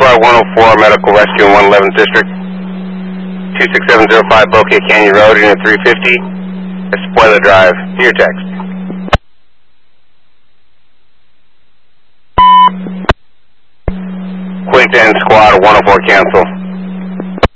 Squad 104, Medical Rescue in 111th District. 26705 Bokeh Canyon Road, Unit 350. Spoiler Drive. To your text. Quinton Squad 104 cancel.